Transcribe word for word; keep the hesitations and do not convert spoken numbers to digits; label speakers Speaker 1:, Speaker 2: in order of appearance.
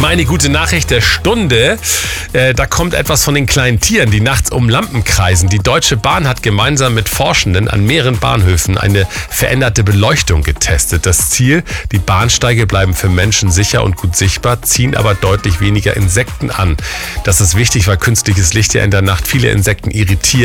Speaker 1: Meine gute Nachricht der Stunde, äh, da kommt etwas von den kleinen Tieren, die nachts um Lampen kreisen. Die Deutsche Bahn hat gemeinsam mit Forschenden an mehreren Bahnhöfen eine veränderte Beleuchtung getestet. Das Ziel, die Bahnsteige bleiben für Menschen sicher und gut sichtbar, ziehen aber deutlich weniger Insekten an. Das ist wichtig, weil künstliches Licht ja in der Nacht viele Insekten irritiert.